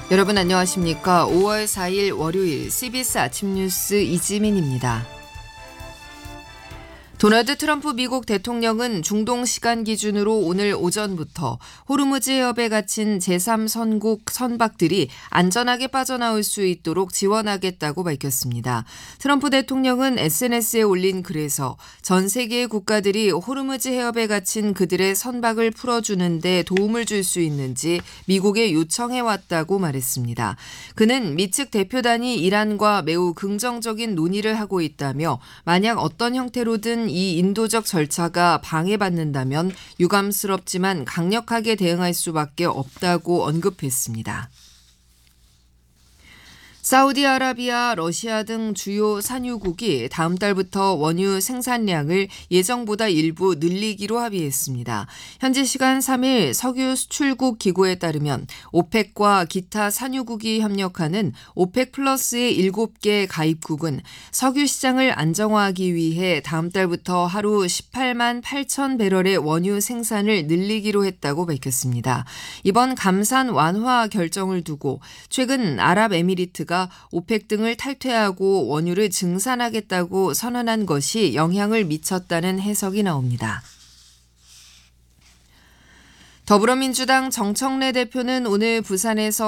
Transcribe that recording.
여러분 안녕하십니까? 5월 4일 월요일 CBS 아침 뉴스 이지민입니다. 도널드 트럼프 미국 대통령은 중동 시간 기준으로 오늘 오전부터 호르무즈 해협에 갇힌 제3선국 선박들이 안전하게 빠져나올 수 있도록 지원하겠다고 밝혔습니다. 트럼프 대통령은 SNS에 올린 글에서 전 세계의 국가들이 호르무즈 해협에 갇힌 그들의 선박을 풀어주는 데 도움을 줄 수 있는지 미국에 요청해왔다고 말했습니다. 그는 미 측 대표단이 이란과 매우 긍정적인 논의를 하고 있다며 만약 어떤 형태로든 이 인도적 절차가 방해받는다면 유감스럽지만 강력하게 대응할 수밖에 없다고 언급했습니다. 사우디아라비아, 러시아 등 주요 산유국이 다음 달부터 원유 생산량을 예정보다 일부 늘리기로 합의했습니다. 현지 시간 3일 석유 수출국 기구에 따르면 오펙과 기타 산유국이 협력하는 오펙 플러스의 7개 가입국은 석유 시장을 안정화하기 위해 다음 달부터 하루 18만 8천 배럴의 원유 생산을 늘리기로 했다고 밝혔습니다. 이번 감산 완화 결정을 두고 최근 아랍에미리트가 오펙 등을 탈퇴하고 원유를 증산하겠다고 선언한 것이 영향을 미쳤다는 해석이 나옵니다. 더불어민주당 정청래 대표는 오늘 부산에서